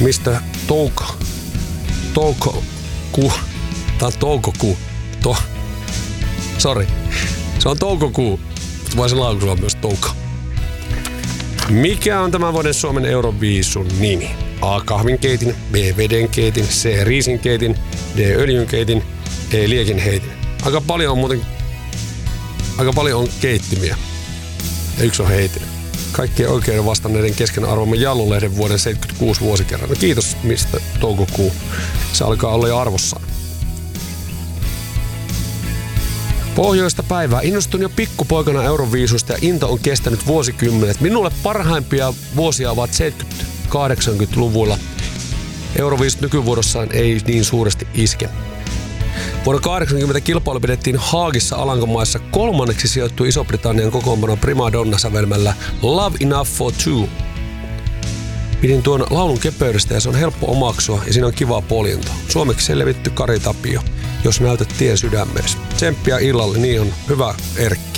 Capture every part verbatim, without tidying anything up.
mister Touko, Toukoku, tää on Toukoku, to, sorry, se on Toukokuu, mutta voisin lausua myös Touko. Mikä on tämän vuoden Suomen Euroviisun nimi? A. Kahvinkeitin, B. Vedenkeitin, C. Riisinkeitin, D. Öljynkeitin, E. Liekinheitin. Aika paljon on muuten, aika paljon on keittimiä ja yksi on heitin. Kaikkien oikeiden vastanneiden kesken arvomme Jallulehden vuoden seitsemänkymmentäkuusi vuosikerran. No kiitos, mistä Toukokuu. Se alkaa olla jo arvossaan. Pohjoista päivää. Innostun jo pikkupoikana Euroviisusta ja into on kestänyt vuosikymmenet. Minulle parhaimpia vuosia ovat seitsemänkymmentä-kahdeksankymmentäluvulla. Euroviisut nykyvuorossaan ei niin suuresti iske. Vuonna kahdeksankymmentä kilpailu pidettiin Haagissa Alankomaissa. Kolmanneksi sijoittui Iso-Britannian kokoonpanon primadonna-sävelmällä Love Enough for Two. Pidin tuon laulun kepeydestä ja se on helppo omaksua ja siinä on kivaa poljinto. Suomeksi selvitty Kari Tapio, jos näytät tien sydämeesi. Tsemppiä illalle, niin on hyvä Erkki.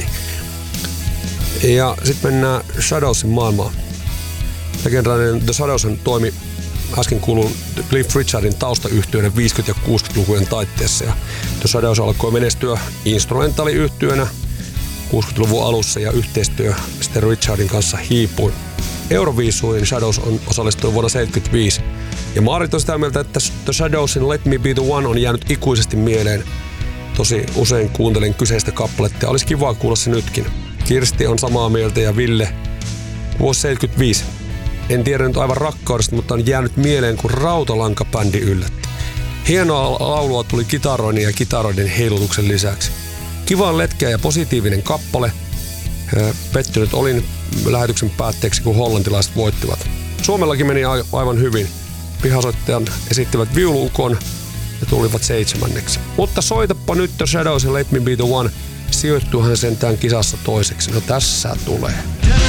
Ja sitten mennään Shadowsin maailmaan. Legendaarinen The Shadows toimi äsken kuulun Cliff Richardin taustayhtiöiden viisikymmentä- ja kuusikymmentälukujen taitteessa. Ja The Shadows alkoi menestyä instrumentaaliyhtiönä kuusikymmentäluvun alussa ja yhteistyö sitten Richardin kanssa hiipui. Euroviisuihin Shadows on osallistui vuonna seitsemänkymmentäviisi. Ja Maarit on sitä mieltä, että The Shadowsin Let Me Be The One on jäänyt ikuisesti mieleen. Tosi usein kuuntelen kyseistä kappaletta ja olisi kiva kuulla se nytkin. Kirsti on samaa mieltä ja Ville vuosi seitsemänkymmentäviisi. En tiedä nyt aivan rakkaudesta, mutta on jäänyt mieleen, kun Rautalanka-bändi yllätti. Hienoa laulua tuli kitaroinnin ja kitaroiden heilutuksen lisäksi. Kiva letkeä ja positiivinen kappale. Pettynyt olin lähetyksen päätteeksi, kun hollantilaiset voittivat. Suomellakin meni aivan hyvin. Pihasoittajan esittivät viuluukon ja tulivat seitsemänneksi. Mutta soitapa nyt The Shadows ja Let Me Be The One. Sijoittuuhan sentään kisassa toiseksi. No tässä tulee.